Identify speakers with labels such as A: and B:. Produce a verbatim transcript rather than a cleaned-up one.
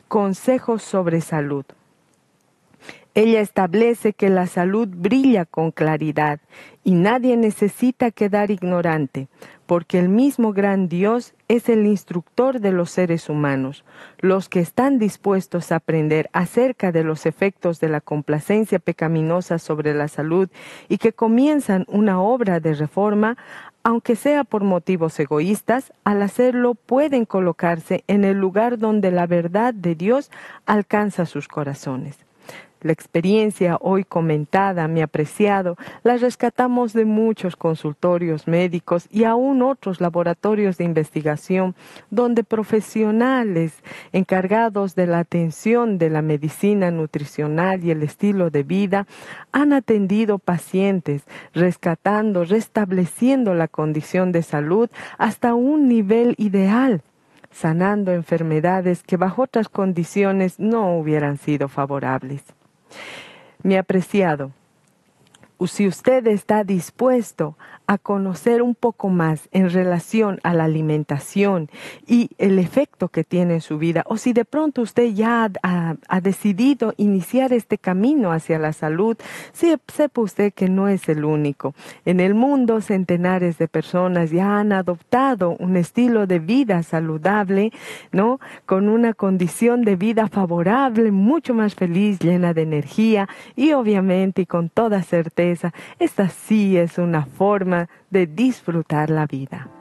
A: Consejos sobre salud. Ella establece que la salud brilla con claridad y nadie necesita quedar ignorante, porque el mismo gran Dios es el instructor de los seres humanos. Los que están dispuestos a aprender acerca de los efectos de la complacencia pecaminosa sobre la salud y que comienzan una obra de reforma, aunque sea por motivos egoístas, al hacerlo pueden colocarse en el lugar donde la verdad de Dios alcanza sus corazones. La experiencia hoy comentada, mi apreciado, la rescatamos de muchos consultorios médicos y aún otros laboratorios de investigación donde profesionales encargados de la atención de la medicina nutricional y el estilo de vida han atendido pacientes, rescatando, restableciendo la condición de salud hasta un nivel ideal, sanando enfermedades que bajo otras condiciones no hubieran sido favorables. Mi apreciado, si usted está dispuesto a conocer un poco más en relación a la alimentación y el efecto que tiene en su vida, o si de pronto usted ya ha, ha decidido iniciar este camino hacia la salud, sepa usted que no es el único. En el mundo, centenares de personas ya han adoptado un estilo de vida saludable, ¿no? Con una condición de vida favorable, mucho más feliz, llena de energía y obviamente y con toda certeza, esta sí es una forma de disfrutar la vida.